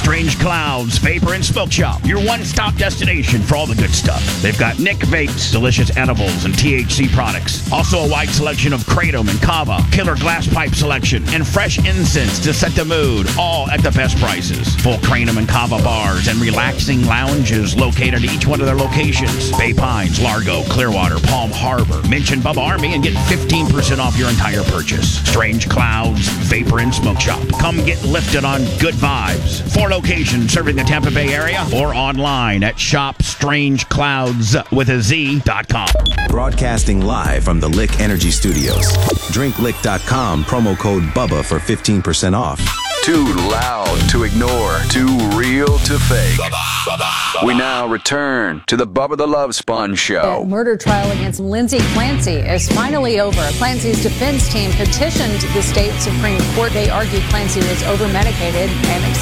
Strange Clouds Vapor and Smoke Shop, your one-stop destination for all the good stuff. They've got Nick Vapes, delicious edibles and THC products. Also a wide selection of Kratom and Kava, killer glass pipe selection, and fresh incense to set the mood, all at the best prices. Full Kratom and Kava bars and relaxing lounges located at each one of their locations. Bay Pines, Largo, Clearwater, Palm Harbor. Mention Bubba Army and get 15% off your entire purchase. Strange Clouds Vapor and Smoke Shop. Come get lifted on good vibes. 4 locations serving the Tampa Bay area or online at shopstrangeclouds.com. Broadcasting live from the Lick Energy Studios. DrinkLick.com, promo code BUBBA for 15% off. Too loud to ignore, too real to fake. We now return to the Bubba the Love Sponge Show. The murder trial against Lindsay Clancy is finally over. Clancy's defense team petitioned the state Supreme Court. They argued Clancy was over-medicated and